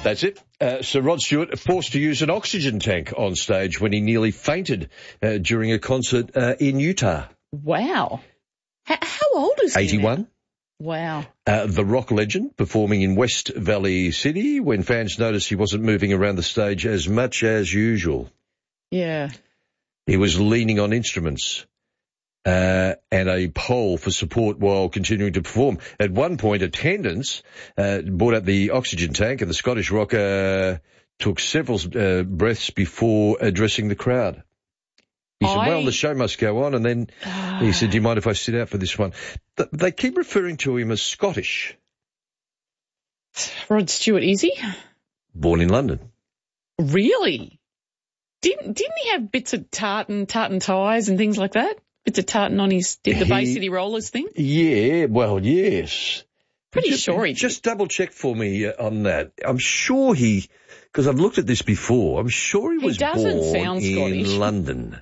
That's it. Sir Rod Stewart forced to use an oxygen tank on stage when he nearly fainted during a concert in Utah. Wow. How old is he? 81. Now? Wow. The rock legend performing in West Valley City when fans noticed he wasn't moving around the stage as much as usual. Yeah. He was leaning on instruments and a pole for support while continuing to perform. At one point, attendants brought out the oxygen tank, and the Scottish rocker took several breaths before addressing the crowd. He said, well, the show must go on, and then he said, do you mind if I sit out for this one? They keep referring to him as Scottish. Rod Stewart, is he? Born in London. Really? Didn't he have bits of tartan ties and things like that? Bits of tartan on his, did the Bay City Rollers thing? Yeah, well, yes. Pretty sure he did. Just double check for me on that. I'm sure because I've looked at this before, I'm sure he was born in London.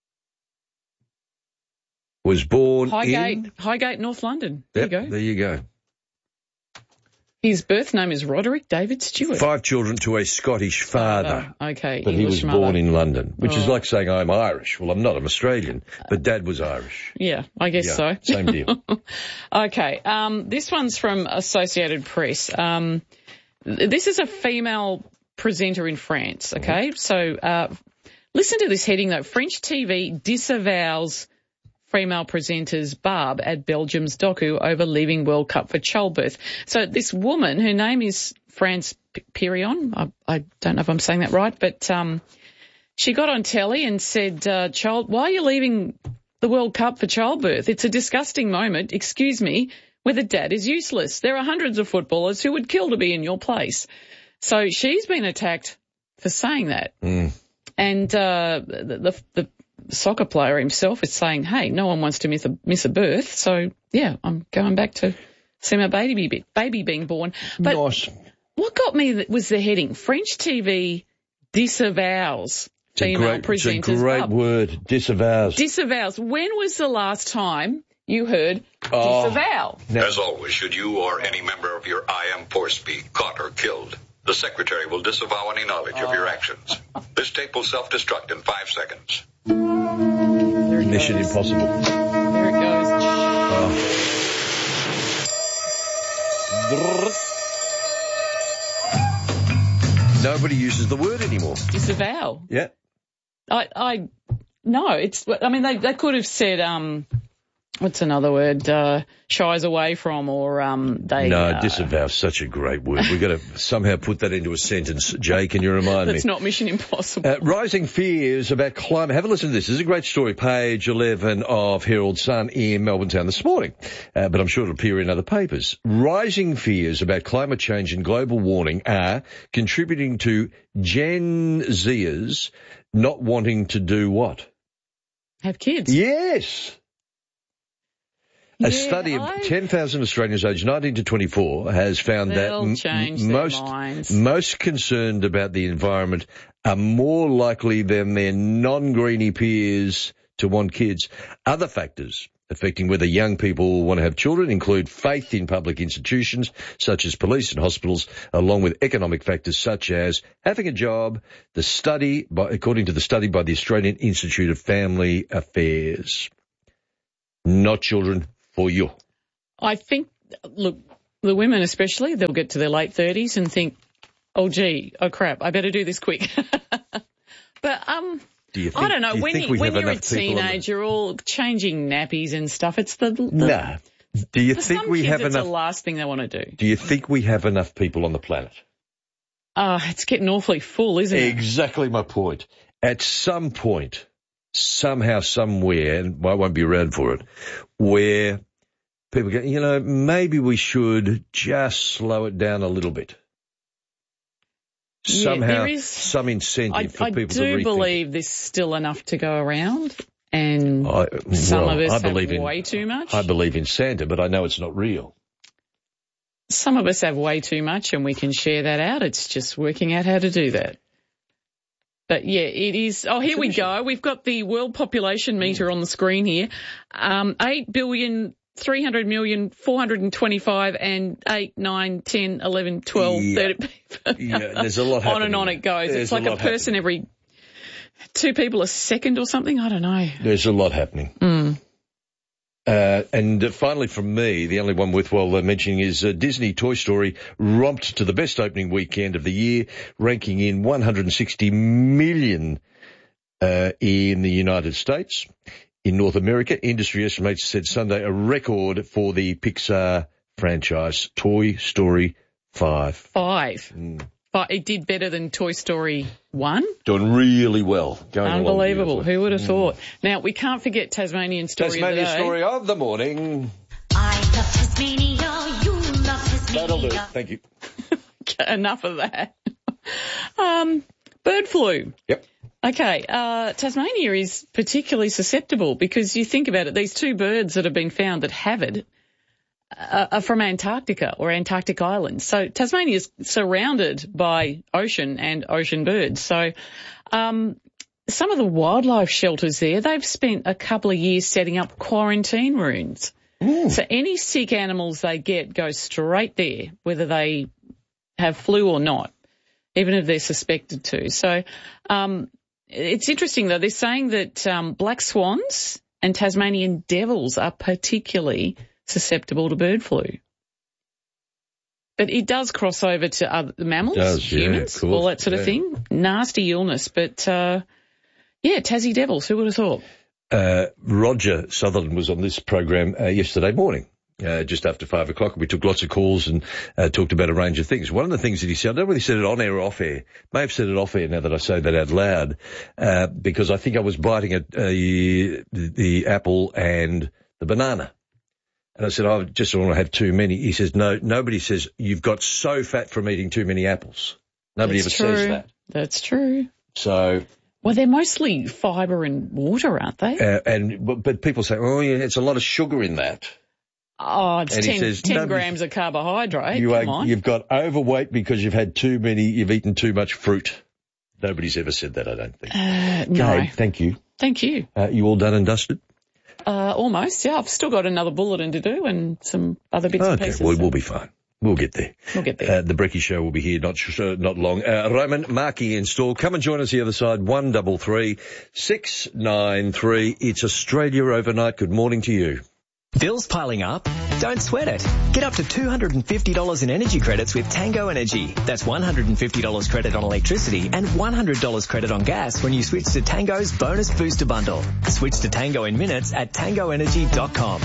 Was born in Highgate, North London. Yep, There you go. There you go. His birth name is Roderick David Stewart. 5 children to a Scottish father. Okay. But English he was born in London, which is like saying I'm Irish. Well, I'm not. I'm Australian. But Dad was Irish. Yeah, I guess so. Same deal. Okay. This one's from Associated Press. This is a female presenter in France, okay? Mm-hmm. So listen to this heading, though. French TV disavows female presenter's barb at Belgium's docu over leaving World Cup for childbirth. So this woman, her name is France Pirion. I don't know if I'm saying that right, but she got on telly and said, why are you leaving the World Cup for childbirth? It's a disgusting moment, excuse me, where the dad is useless. There are hundreds of footballers who would kill to be in your place. So she's been attacked for saying that. Mm. And the soccer player himself is saying, hey, no one wants to miss a birth. So, yeah, I'm going back to see my baby being born. But nice. What got me was the heading, French TV disavows female presenters. It's a great word, disavows. Disavows. When was the last time you heard disavow? No. As always, should you or any member of your IM force be caught or killed, the Secretary will disavow any knowledge of your actions. This tape will self-destruct in 5 seconds. Mission Impossible. There it goes. Nobody uses the word anymore. Disavow. Yeah. No, they could have said, what's another word? Shies away from, or disavow is such a great word. We've got to somehow put that into a sentence. Jay, can you remind me? That's not Mission Impossible. Rising fears about climate. Have a listen to this. This is a great story, page 11 of Herald Sun in Melbourne Town this morning, but I'm sure it'll appear in other papers. Rising fears about climate change and global warming are contributing to Gen Zers not wanting to do what? Have kids. Yes. A study of 10,000 Australians aged 19 to 24 has found that most concerned about the environment are more likely than their non-greenie peers to want kids. Other factors affecting whether young people want to have children include faith in public institutions such as police and hospitals, along with economic factors such as having a job. According to the study by the Australian Institute of Family Affairs. Not children. For you. I think, look, the women especially, they'll get to their late 30s and think, oh crap, I better do this quick. But I don't know, when you're a teenager, you're all changing nappies and stuff. It's the Do you think we have enough? It's the last thing they want to do. Do you think we have enough people on the planet? It's getting awfully full, isn't it? Exactly my point. At some point, somehow, somewhere, and I won't be around for it, where people go, maybe we should just slow it down a little bit. Somehow, some incentive for people to rethink. I do believe there's still enough to go around, and some of us have way too much. I believe in Santa, but I know it's not real. Some of us have way too much, and we can share that out. It's just working out how to do that. But, yeah, it is. Oh, here we go. We've got the world population meter on the screen here. 8 billion 300 million, 425 and 8, 9, 10, 11, 12, 30 people. Yeah, there's a lot happening. On and on it goes. It's like a person every 2 people a second or something. I don't know. There's a lot happening. And finally from me, the only one worthwhile mentioning is Disney Toy Story romped to the best opening weekend of the year, ranking in 160 million in the United States. In North America, industry estimates said Sunday a record for the Pixar franchise, Toy Story 5. 5. It did better than Toy Story 1. Doing really well. Unbelievable. Who would have thought? Now, we can't forget Tasmanian Story Tasmanian Story of the morning. I love Tasmania, you love Tasmania. That'll do. Thank you. Enough of that. Bird flu. Yep. Okay, Tasmania is particularly susceptible because you think about it, these 2 birds that have been found that have it are from Antarctica or Antarctic islands. So Tasmania is surrounded by ocean and ocean birds. So some of the wildlife shelters there, they've spent a couple of years setting up quarantine rooms. So any sick animals they get go straight there, whether they have flu or not, even if they're suspected to. So it's interesting, though. They're saying that black swans and Tasmanian devils are particularly susceptible to bird flu. But it does cross over to other mammals, humans, all that sort of thing. Nasty illness. But, Tassie devils, who would have thought? Roger Sutherland was on this program yesterday morning. Just after 5 o'clock, we took lots of calls and talked about a range of things. One of the things that he said, I don't know whether he said it on air or off air, may have said it off air now that I say that out loud, because I think I was biting at the apple and the banana. And I said, I just don't want to have too many. He says, no, nobody says you've got so fat from eating too many apples. Nobody ever says that. That's true. So... Well, they're mostly fibre and water, aren't they? But people say, oh, yeah, it's a lot of sugar in that. Oh, it's 10 grams of carbohydrate. You've got overweight because you've eaten too much fruit. Nobody's ever said that, I don't think. No. Gabe, thank you. Thank you. You all done and dusted? Almost, yeah. I've still got another bulletin to do and some other bits and pieces. Okay, we'll be fine. We'll get there. The Brekkie Show will be here not long. Roman Markey installed. Come and join us the other side, 133 693. It's Australia Overnight. Good morning to you. Bills piling up? Don't sweat it. Get up to $250 in energy credits with Tango Energy. That's $150 credit on electricity and $100 credit on gas when you switch to Tango's Bonus Booster Bundle. Switch to Tango in minutes at tangoenergy.com.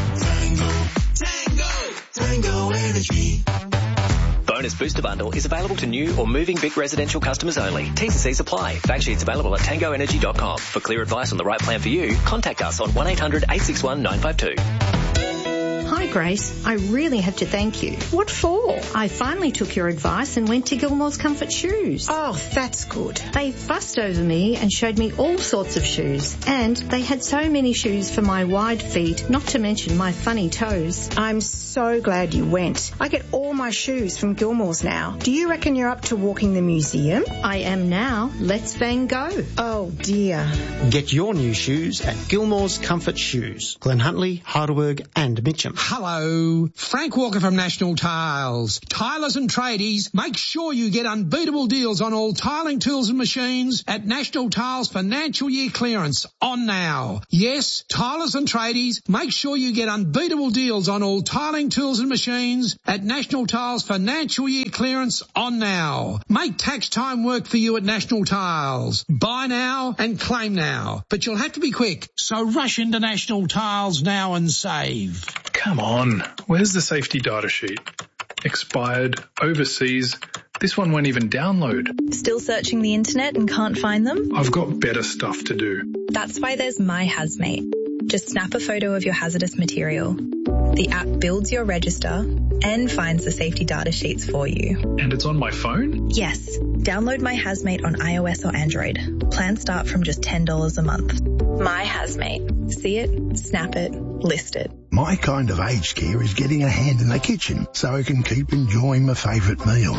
Tango Energy. Bonus Booster Bundle is available to new or moving Vic residential customers only. T's and C's apply. Fact sheets available at tangoenergy.com. For clear advice on the right plan for you, contact us on 1-800-861-952. Hi, Grace. I really have to thank you. What for? I finally took your advice and went to Gilmore's Comfort Shoes. Oh, that's good. They fussed over me and showed me all sorts of shoes. And they had so many shoes for my wide feet, not to mention my funny toes. I'm so glad you went. I get all my shoes from Gilmore's now. Do you reckon you're up to walking the museum? I am now. Let's Van Gogh. Oh, dear. Get your new shoes at Gilmore's Comfort Shoes. Glen Huntly, Heidelberg and Mitcham. Hello, Frank Walker from National Tiles. Tilers and tradies, make sure you get unbeatable deals on all tiling tools and machines at National Tiles Financial Year Clearance on now. Yes, tilers and tradies, make sure you get unbeatable deals on all tiling tools and machines at National Tiles Financial Year Clearance on now. Make tax time work for you at National Tiles. Buy now and claim now. But you'll have to be quick, so rush into National Tiles now and save. Come on, where's the safety data sheet? Expired, overseas, this one won't even download. Still searching the internet and can't find them? I've got better stuff to do. That's why there's My Hazmate. Just snap a photo of your hazardous material. The app builds your register and finds the safety data sheets for you. And it's on my phone? Yes. Download My Hazmate on iOS or Android. Plans start from just $10 a month. My Hazmate. See it, snap it, list it. My kind of aged care is getting a hand in the kitchen so I can keep enjoying my favourite meals.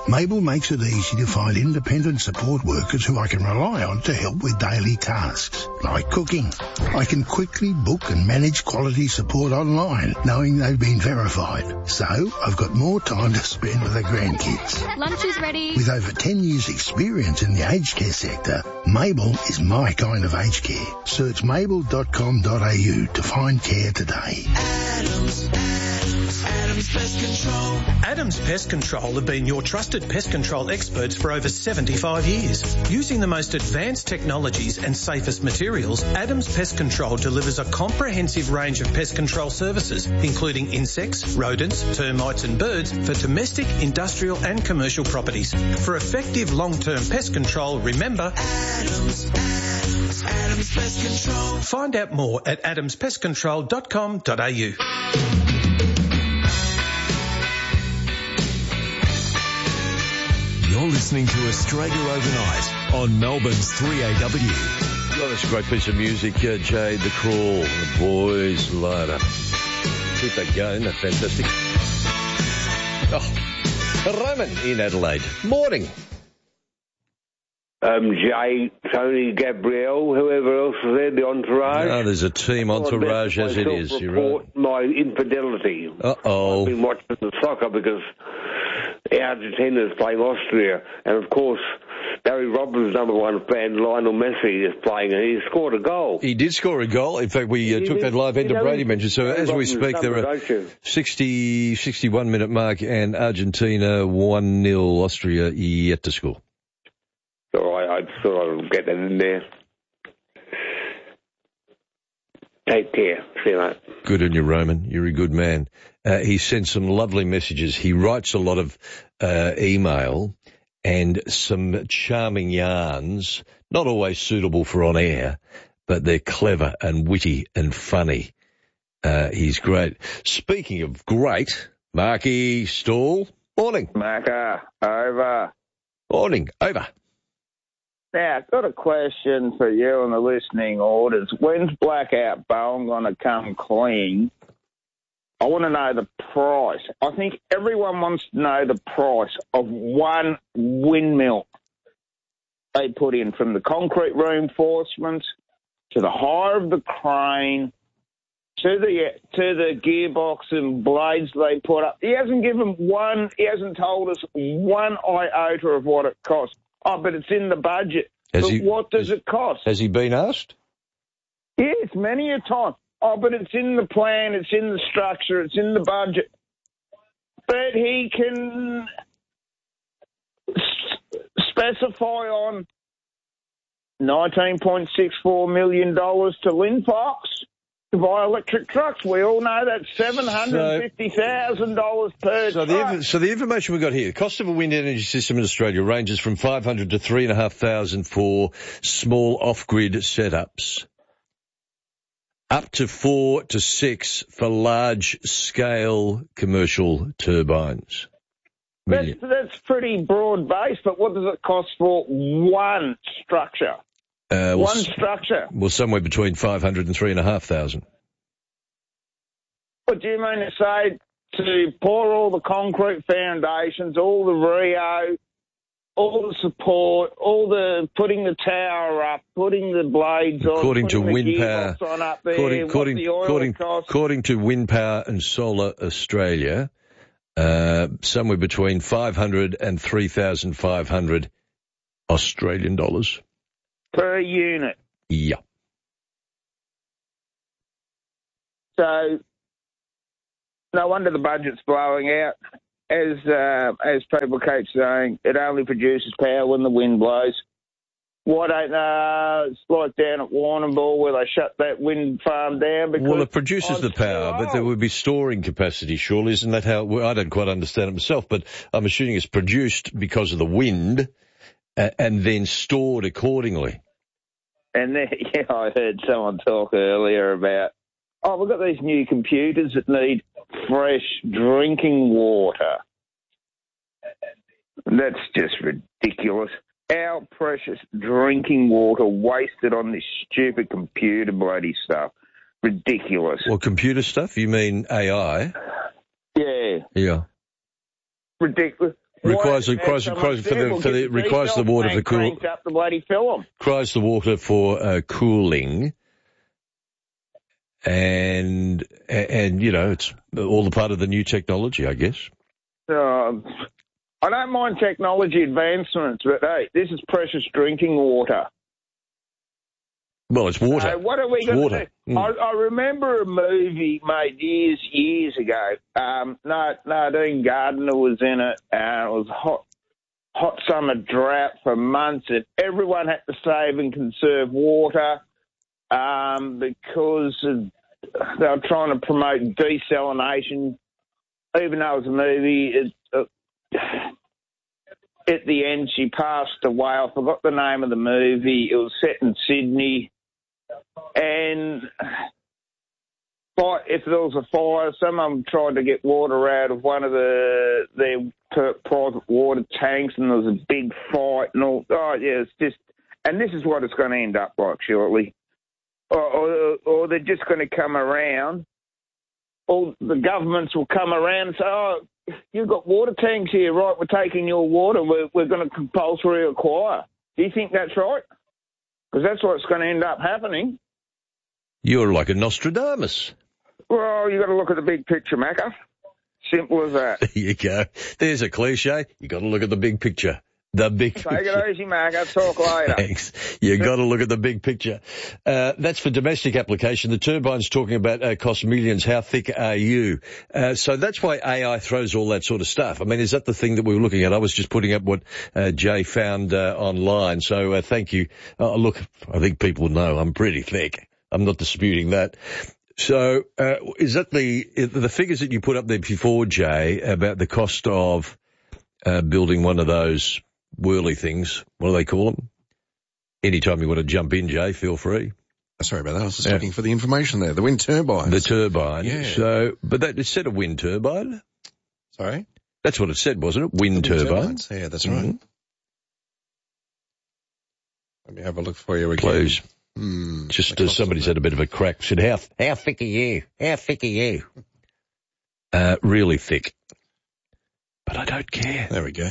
Mabel makes it easy to find independent support workers who I can rely on to help with daily tasks, like cooking. I can quickly book and manage quality support online, knowing they've been verified. So I've got more time to spend with the grandkids. Lunch is ready. With over 10 years' experience in the aged care sector, Mabel is my kind of aged care. Search mabel.com.au to find care today. Adams Pest Control. Adams Pest Control have been your trusted pest control experts for over 75 years. Using the most advanced technologies and safest materials, Adams Pest Control delivers a comprehensive range of pest control services, including insects, rodents, termites and birds for domestic, industrial and commercial properties. For effective long-term pest control, remember Adams Pest Control. Find out more at adamspestcontrol.com.au. You're listening to Australia Overnight on Melbourne's 3AW. Well, that's a great piece of music, Jade the Crawl, the Boys Lighter. Keep that going, that's fantastic. Oh, Roman in Adelaide. Morning. Jay, Tony, Gabrielle, whoever else is there, the entourage. Oh, there's a team entourage as it is. You're right. My infidelity. Uh-oh. I've been watching the soccer because Argentina is playing Austria, and of course, Barry Robbins' number one fan, Lionel Messi, is playing, and he scored a goal. He did score a goal. In fact, we took that live into Brady mention. So as we speak, there are 61-minute mark, and Argentina 1-0, Austria yet to score. So I thought I would get that in there. Take care. See you later. Good on you, Roman. You're a good man. He sent some lovely messages. He writes a lot of email and some charming yarns, not always suitable for on air, but they're clever and witty and funny. He's great. Speaking of great, Marky Stall, morning. Macca, over. Morning, over. Now, I've got a question for you and the listening audience. When's Blackout Bowen going to come clean? I want to know the price. I think everyone wants to know the price of one windmill they put in, from the concrete reinforcements to the hire of the crane to the gearbox and blades they put up. He hasn't told us one iota of what it costs. Oh, but it's in the budget. What does it cost? Has he been asked? Yes, many a time. Oh, but it's in the plan, it's in the structure, it's in the budget. But he can specify on $19.64 million to Linfox to buy electric trucks. We all know that's $750,000 per truck. So the information we've got here, the cost of a wind energy system in Australia ranges from $500 to $3,500 for small off-grid setups, up to 4 to 6 for large-scale commercial turbines. That's pretty broad-based, but what does it cost for one structure? One structure. Well, somewhere between $500 and $3,500. What do you mean to say to pour all the concrete foundations, all the Rio, all the support, all the putting the tower up, putting the blades on, according to putting Wind the Power, gearbox on up there, according to Wind Power and Solar Australia, somewhere between 500 and 3,500 Australian dollars. Per unit. Yeah. So, no wonder the budget's blowing out. As people keep saying, it only produces power when the wind blows. Why don't it's like down at Warrnambool where they shut that wind farm down? Because well, it produces the power, but there would be storing capacity, surely. Isn't that how I don't quite understand it myself, but I'm assuming it's produced because of the wind and then stored accordingly. And then, I heard someone talk earlier about, we've got these new computers that need fresh drinking water. That's just ridiculous. Our precious drinking water wasted on this stupid computer bloody stuff. Ridiculous. Well, computer stuff? You mean AI? Yeah. Yeah. Ridiculous. requires the water for cooling. Up the bloody film. Requires the water for cooling, and it's all the part of the new technology, I guess. I don't mind technology advancements, but hey, this is precious drinking water. Well, it's water. What are we going to do? I remember a movie made years ago. Nadine Gardner was in it. It was hot summer drought for months, and everyone had to save and conserve water because they were trying to promote desalination. Even though it was a movie, at the end she passed away. I forgot the name of the movie. It was set in Sydney. And if there was a fire, some of them tried to get water out of one of their private water tanks, and there was a big fight and all. Oh, yeah, it's just... And this is what it's going to end up like, shortly. Or they're just going to come around. Or the governments will come around and say, oh, you've got water tanks here, right? We're taking your water. We're going to compulsory acquire. Do you think that's right? Because that's what's going to end up happening. You're like a Nostradamus. Well, you got to look at the big picture, Macca. Simple as that. There you go. There's a cliche. You got to look at the big picture. The big picture. Take it easy, Macca. Talk later. Thanks. You got to look at the big picture. That's for domestic application. The turbine's talking about cost millions. How thick are you? So that's why AI throws all that sort of stuff. I mean, is that the thing that we were looking at? I was just putting up what Jay found online. So thank you. Look, I think people know I'm pretty thick. I'm not disputing that. So is that the figures that you put up there before, Jay, about the cost of building one of those whirly things? What do they call them? Anytime you want to jump in, Jay, feel free. Sorry about that. I was just looking for the information there. The wind turbine. The turbine. Yeah. So, but it said a wind turbine. Sorry? That's what it said, wasn't it? Wind turbines. Yeah, that's right. Let me have a look for you again. Please. Just as somebody's had a bit of a crack. Said, how thick are you? How thick are you? Really thick. But I don't care. There we go.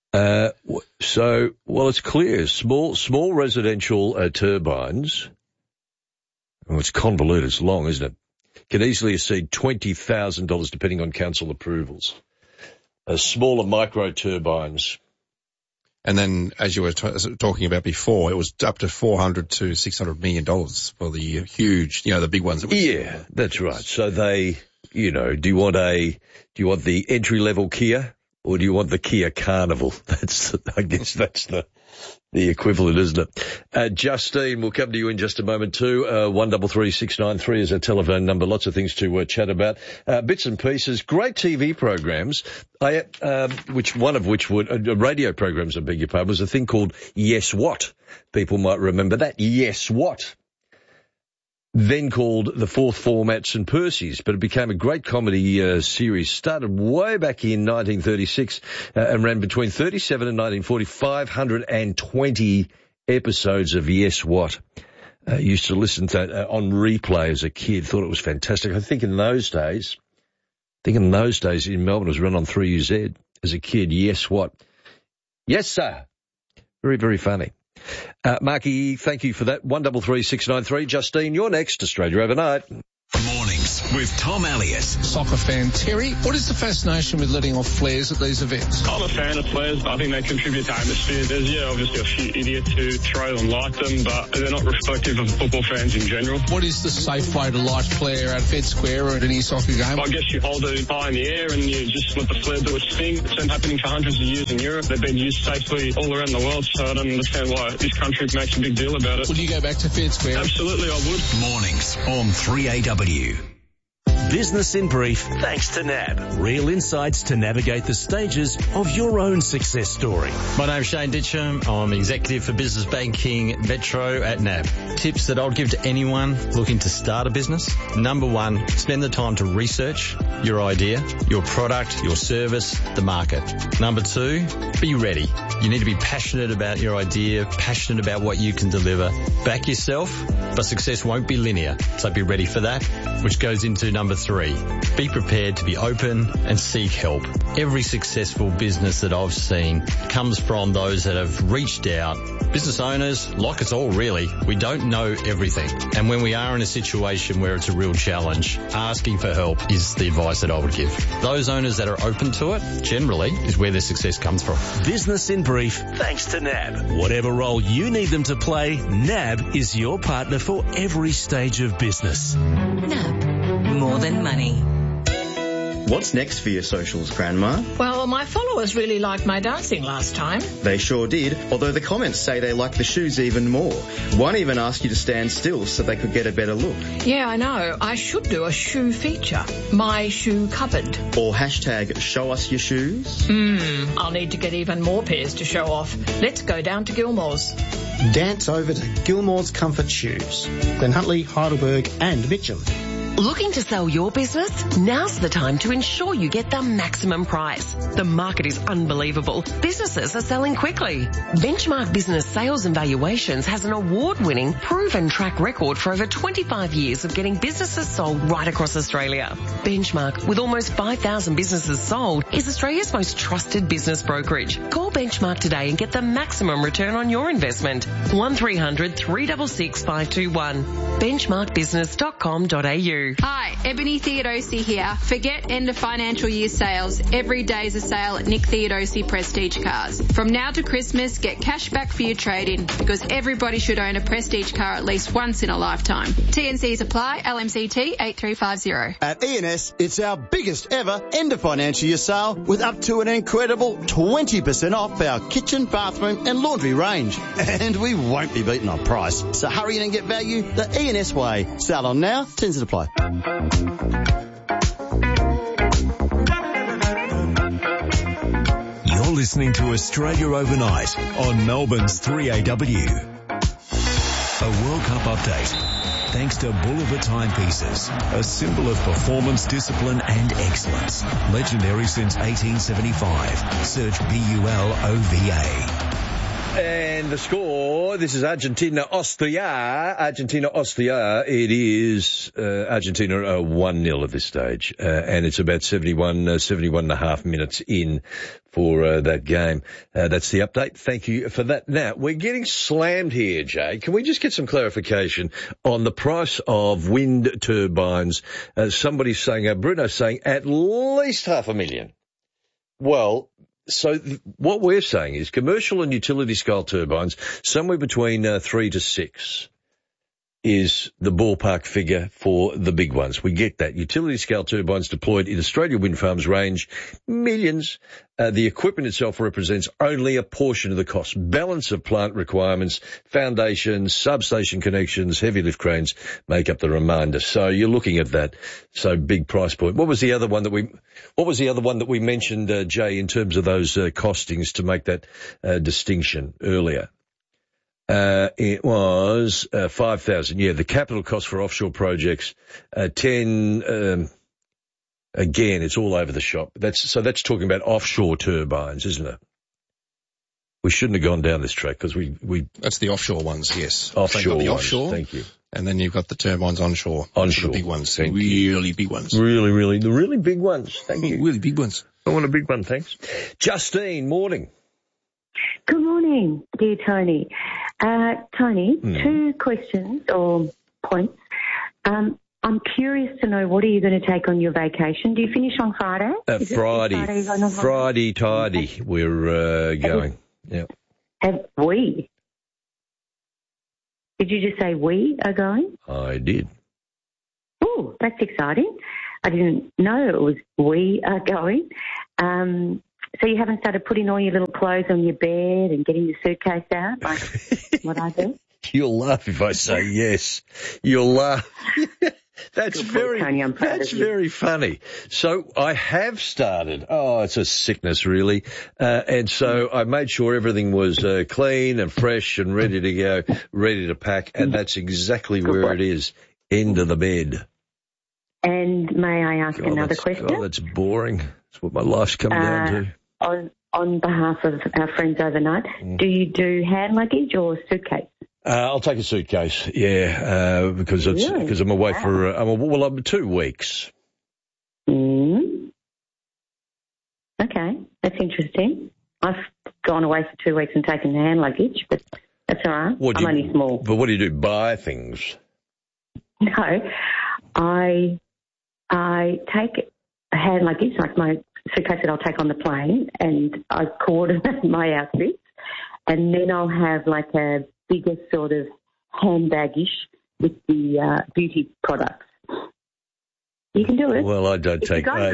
It's clear. Small residential turbines. Oh, it's convoluted. It's long, isn't it? Can easily exceed $20,000 depending on council approvals. Smaller micro turbines. And then, as you were talking about before, it was up to $400 to $600 million for the huge, the big ones. Yeah, that's right. So they, do you want the entry level Kia? Or do you want the Kia Carnival? I guess that's the equivalent, isn't it? Justine, we'll come to you in just a moment too. 133693 is our telephone number. Lots of things to chat about. Bits and pieces. Great TV programs. One of which would radio programs, I beg your pardon, was a thing called Yes What. People might remember that. Yes What. Then called The Fourth Format St. Percy's, but it became a great comedy series. Started way back in 1936 and ran between 37 and 1940, 520 episodes of Yes What. Used to listen to it on replay as a kid, thought it was fantastic. I think in those days in Melbourne it was run on 3UZ as a kid. Yes What. Yes, sir. Very, very funny. Marky, thank you for that. 133693. Justine, you're next. Australia Overnight. Mornings with Tom Elliott. Soccer fan Terry, what is the fascination with letting off flares at these events? I'm a fan of flares. I think they contribute to atmosphere. There's, obviously a few idiots who throw them, light them, but they're not reflective of football fans in general. What is the safe way to light a flare at Fed Square or at any soccer game? I guess you hold it high in the air and you just let the flare do its thing. It's been happening for hundreds of years in Europe. They've been used safely all around the world, so I don't understand why this country makes a big deal about it. Would you go back to Fed Square? Absolutely, I would. Mornings on 3AW. Business in brief, thanks to NAB. Real insights to navigate the stages of your own success story. My name's Shane Ditcham. I'm Executive for Business Banking Metro at NAB. Tips that I would give to anyone looking to start a business. Number one, spend the time to research your idea, your product, your service, the market. Number two, be ready. You need to be passionate about your idea, passionate about what you can deliver. Back yourself, but success won't be linear. So be ready for that, which goes into number 3, be prepared to be open and seek help. Every successful business that I've seen comes from those that have reached out. Business owners, like us all really, we don't know everything. And when we are in a situation where it's a real challenge, asking for help is the advice that I would give. Those owners that are open to it, generally, is where their success comes from. Business in Brief, thanks to NAB. Whatever role you need them to play, NAB is your partner for every stage of business. NAB, more than money. What's next for your socials, Grandma? Well, my followers really liked my dancing last time. They sure did, although the comments say they like the shoes even more. One even asked you to stand still so they could get a better look. Yeah, I know. I should do a shoe feature. My shoe cupboard. Or hashtag show us your shoes. I'll need to get even more pairs to show off. Let's go down to Gilmore's. Dance over to Gilmore's Comfort Shoes. Glen Huntly, Heidelberg and Mitchell. Looking to sell your business? Now's the time to ensure you get the maximum price. The market is unbelievable. Businesses are selling quickly. Benchmark Business Sales and Valuations has an award-winning, proven track record for over 25 years of getting businesses sold right across Australia. Benchmark, with almost 5,000 businesses sold, is Australia's most trusted business brokerage. Call Benchmark today and get the maximum return on your investment. 1300 366 521. benchmarkbusiness.com.au. Hi, Ebony Theodosi here. Forget end of financial year sales. Every day's a sale at Nick Theodosi Prestige Cars. From now to Christmas, get cash back for your trade-in because everybody should own a Prestige car at least once in a lifetime. TNCs apply. LMCT 8350. At E&S, it's our biggest ever end of financial year sale with up to an incredible 20% off our kitchen, bathroom and laundry range. And we won't be beaten on price. So hurry in and get value the E&S way. Sale on now, terms apply. You're listening to Australia Overnight on Melbourne's 3AW. A World Cup update. Thanks to Boulevard Timepieces, a symbol of performance, discipline and excellence. Legendary since 1875. Search BULOVA. And the score, this is Argentina-Austria. Argentina-Austria, it is Argentina 1-0 at this stage. And it's about 71 and a half minutes in for that game. That's the update. Thank you for that. Now, we're getting slammed here, Jay. Can we just get some clarification on the price of wind turbines? Somebody's saying, Bruno's saying at least $500,000. Well, so what we're saying is commercial and utility scale turbines, somewhere between 3 to 6 is the ballpark figure for the big ones. We get that. Utility scale turbines deployed in Australia wind farms range millions. The equipment itself represents only a portion of the cost. Balance of plant requirements, foundations, substation connections, heavy lift cranes make up the remainder. So you're looking at that. So big price point. What was the other one that we mentioned, Jay, in terms of those costings to make that distinction earlier? It was 5,000. Yeah, the capital cost for offshore projects, 10. Again, it's all over the shop. That's talking about offshore turbines, isn't it? We shouldn't have gone down this track because we. That's the offshore ones, yes. Offshore the ones. Offshore. Thank you. And then you've got the turbines onshore. Onshore. The big ones. Really big ones. The really big ones. Thank you. Really big ones. I want a big one, thanks. Justine, morning. Good morning, dear Tony. Tony, 2 questions or points. I'm curious to know, what are you going to take on your vacation? Do you finish on Friday? Friday tidy. We're going. Yeah. Have we? Did you just say we are going? I did. Oh, that's exciting. I didn't know it was we are going. So you haven't started putting all your little clothes on your bed and getting your suitcase out like what I do? You'll laugh if I say yes. You'll laugh. That's very funny. So I have started. Oh, it's a sickness, really. And so I made sure everything was clean and fresh and ready to go, ready to pack. And that's exactly where it is. End of the bed. And may I ask another question? Oh, that's boring. That's what my life's come down to. On behalf of our friends overnight, do you do hand luggage or suitcase? I'll take a suitcase, because I'm away for 2 weeks. Okay, that's interesting. I've gone away for 2 weeks and taken the hand luggage, but that's all right. I'm only small. But what do you do? Buy things? No, I take a hand luggage, like my suitcase that I'll take on the plane, and I coordinate my outfits, and then I'll have like a bigger sort of handbag-ish with the beauty products. You can do it. Well, I don't take, I'm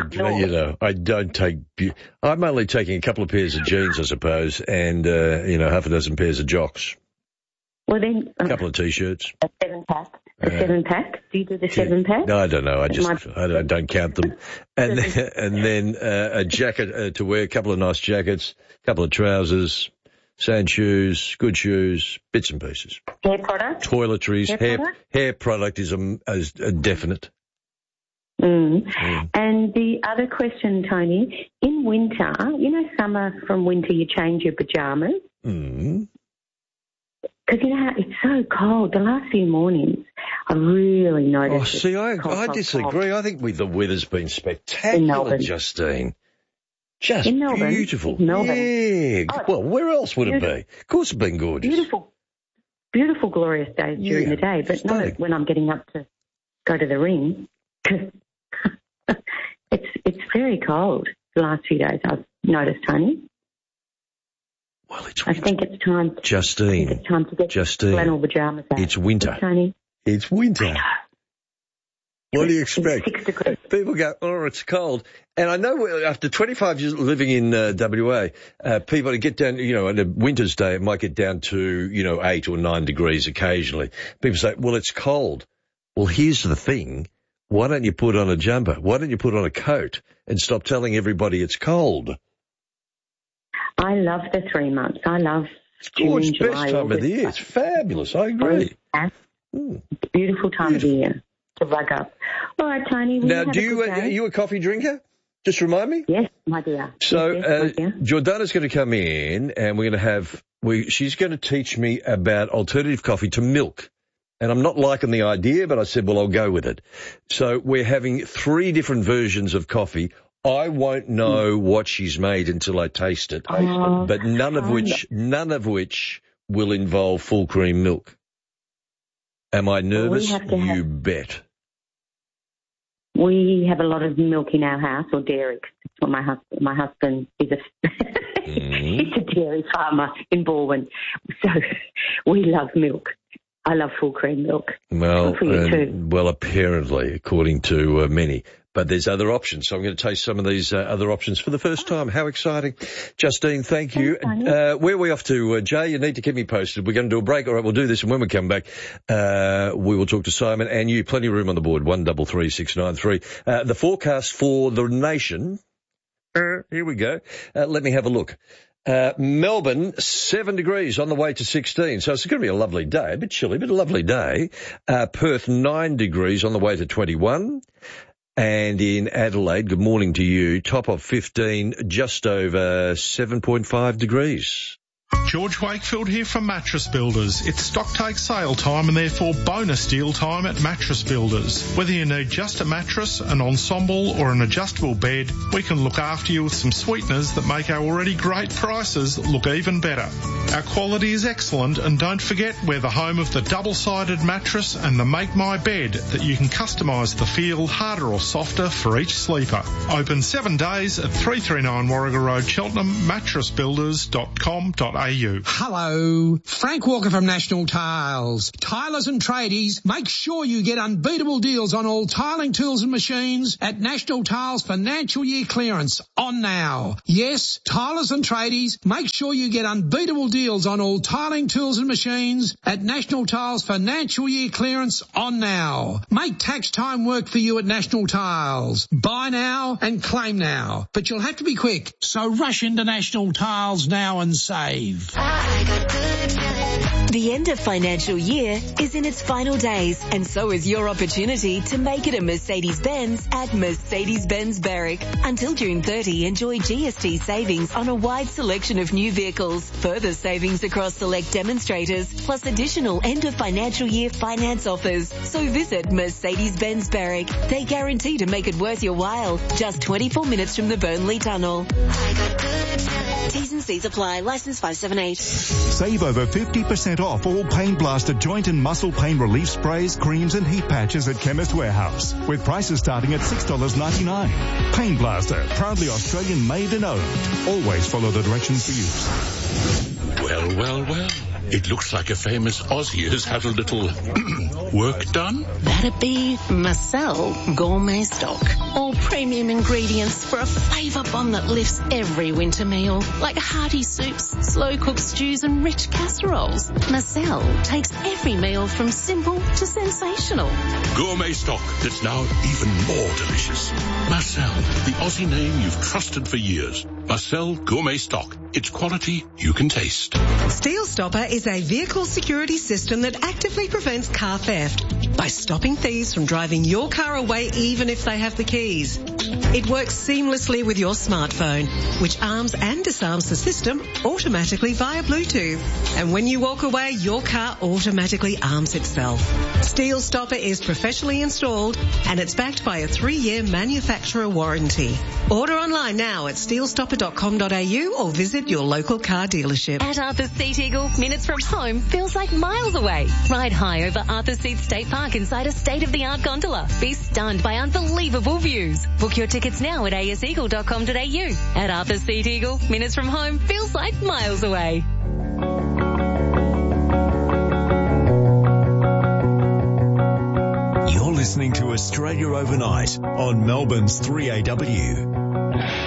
only taking a couple of pairs of jeans, I suppose, and, half a dozen pairs of jocks. Well, then... a couple of T-shirts. A 7-pack. A 7-pack? Do you do the 7-pack? No, I don't know. I don't count them. And then a jacket to wear, a couple of nice jackets, a couple of trousers, sand shoes, good shoes, bits and pieces. Hair product? Toiletries. Hair product is a definite. And the other question, Tony, in winter, summer from winter, you change your pyjamas. Because it's so cold. The last few mornings, I really noticed. I disagree. I think the weather's been spectacular, Justine. Just in Melbourne. Beautiful. In Melbourne. Yeah. Well, where else would it be? Of course it's been gorgeous. Beautiful, glorious days during the day, but not when I'm getting up to go to the ring. It's very cold the last few days, I've noticed, Tony. Well, I think it's time. Justine. It's time to get flannel pajamas out. It's winter. Tony. It's winter. What do you expect? 6 degrees. People go, it's cold. And I know after 25 years living in WA, people get down, on a winter's day, it might get down to, 8 or 9 degrees occasionally. People say, well, it's cold. Well, here's the thing. Why don't you put on a jumper? Why don't you put on a coat and stop telling everybody it's cold? I love the 3 months. I love June, July, best time of the year. It's fabulous. I agree. It's a beautiful time of the year to rug up. All right, Tony. Now, are you a coffee drinker? Just remind me. Yes, my dear. So, yes, my dear. Jordana's going to come in, and we're going to she's going to teach me about alternative coffee to milk. And I'm not liking the idea, but I said, well, I'll go with it. So we're having 3 different versions of coffee. I won't know what she's made until I taste it, but none of which will involve full cream milk. Am I nervous? You bet. We have a lot of milk in our house, or dairy. That's what my husband is he's a dairy farmer in Balwyn, so we love milk. I love full cream milk. Well, apparently, according to many. But there's other options, so I'm going to taste some of these other options for the first time. How exciting. Justine, thank you. Where are we off to? Jay, you need to keep me posted. We're going to do a break. All right, we'll do this, and when we come back, we will talk to Simon and you. Plenty of room on the board, 133693. The forecast for the nation, here we go. Let me have a look. Melbourne, 7 degrees on the way to 16. So it's going to be a lovely day, a bit chilly, but a lovely day. Perth, 9 degrees on the way to 21. And in Adelaide, good morning to you, top of 15, just over 7.5 degrees. George Wakefield here from Mattress Builders. It's stocktake sale time and therefore bonus deal time at Mattress Builders. Whether you need just a mattress, an ensemble or an adjustable bed, we can look after you with some sweeteners that make our already great prices look even better. Our quality is excellent, and don't forget we're the home of the double-sided mattress and the Make My Bed that you can customise the feel harder or softer for each sleeper. Open 7 days at 339 Warrigal Road, Cheltenham, mattressbuilders.com.au. Hello, Frank Walker from National Tiles. Tilers and tradies, make sure you get unbeatable deals on all tiling tools and machines at National Tiles Financial Year Clearance on now. Yes, tilers and tradies, make sure you get unbeatable deals on all tiling tools and machines at National Tiles Financial Year Clearance on now. Make tax time work for you at National Tiles. Buy now and claim now, but you'll have to be quick, so rush into National Tiles now and save. save. The end of financial year is in its final days, and so is your opportunity to make it a Mercedes-Benz at Mercedes-Benz Berwick. Until June 30, enjoy GST savings on a wide selection of new vehicles, further savings across select demonstrators, plus additional end of financial year finance offers. So visit Mercedes-Benz Berwick. They guarantee to make it worth your while. Just 24 minutes from the Burnley Tunnel. T's and C's apply. Licence 578. Save over 50% off all Pain Blaster joint and muscle pain relief sprays, creams and heat patches at Chemist Warehouse, with prices starting at $6.99. Pain Blaster, proudly Australian made and owned. Always follow the directions for use. Well, well, well. It looks like a famous Aussie has had a little work done. That'd be Marcel Gourmet Stock. All premium ingredients for a flavour bomb that lifts every winter meal, like hearty soups, slow-cooked stews and rich casseroles. Marcel takes every meal from simple to sensational. Gourmet stock that's now even more delicious. Marcel, the Aussie name you've trusted for years. Marcel Gourmet Stock. It's quality you can taste. Steel Stopper is a vehicle security system that actively prevents car theft by stopping thieves from driving your car away even if they have the keys. It works seamlessly with your smartphone, which arms and disarms the system automatically via Bluetooth. And when you walk away, your car automatically arms itself. Steel Stopper is professionally installed and it's backed by a 3-year manufacturer warranty. Order online now at steelstopper.com.au or visit your local car dealership. At Arthur's Seat Eagle, minutes from home feels like miles away. Ride high over Arthur's Seat State Park inside a state-of-the-art gondola. Be stunned by unbelievable views. Book your tickets now at aseagle.com.au. At Arthur's Seat Eagle, minutes from home feels like miles away. You're listening to Australia Overnight on Melbourne's 3AW.